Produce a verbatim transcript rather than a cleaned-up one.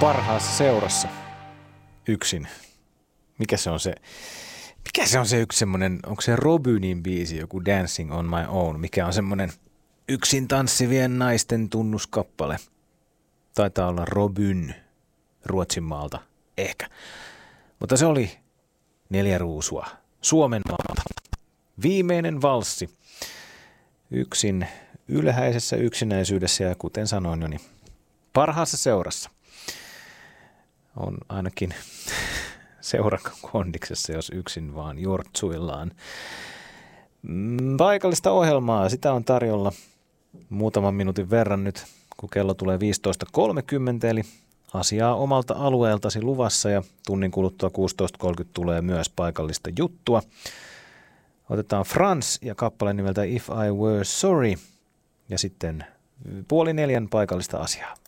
parhaassa seurassa yksin. Mikä se on se, mikä se on se yksi semmoinen, onko se Robynin biisi, joku Dancing on my own, mikä on semmoinen yksin tanssivien naisten tunnuskappale. Taitaa olla Robyn Ruotsin maalta, ehkä. Mutta se oli Neljä ruusua Suomen maalta. Viimeinen valssi. Yksin ylhäisessä yksinäisyydessä ja kuten sanoin jo, niin parhaassa seurassa. On ainakin seurakondiksessa, jos yksin vaan jortsuillaan. Paikallista ohjelmaa, sitä on tarjolla muutaman minuutin verran nyt, kun kello tulee viisitoista kolmekymmentä, eli asiaa omalta alueeltasi luvassa ja tunnin kuluttua kuusitoista kolmekymmentä tulee myös paikallista juttua. Otetaan Frans ja kappale nimeltä If I Were Sorry ja sitten puoli neljän paikallista asiaa.